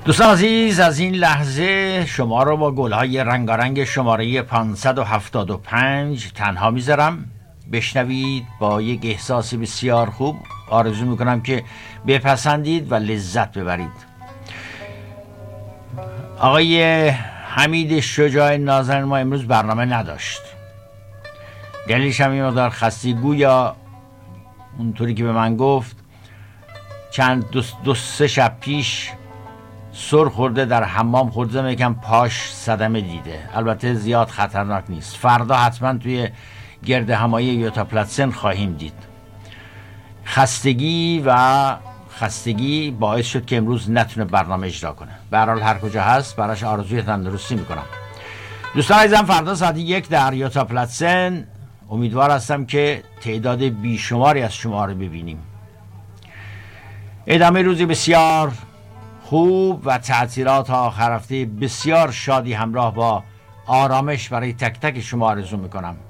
دوستان عزیز، از این لحظه شما رو با گلهای رنگارنگ شماره 575 تنها میذارم. بشنوید با یک احساس بسیار خوب. آرزو میکنم که بپسندید و لذت ببرید. آقای حمید شجاع نازنین ما امروز برنامه نداشت. دلیلش هم این مقدار خستگی، یا اونطوری که به من گفت دو سه شب پیش سر خورده، در حمام خورده، یکم پاش صدمه دیده. البته زیاد خطرناک نیست. فردا حتما توی گرد همایی یوتا پلاتسن خواهیم دید. خستگی باعث شد که امروز نتونه برنامه اجرا کنه. به هر حال هر کجا هست براش آرزوی تندرستی میکنم. دوستان عزیزم، فردا ساعت 1 در یوتا پلاتسن امیدوار هستم که تعداد بیشماری از شما رو ببینیم. ادامه روزی بسیار خوب و تعطیلات آخر هفته بسیار شادی همراه با آرامش برای تک تک شما آرزو میکنم.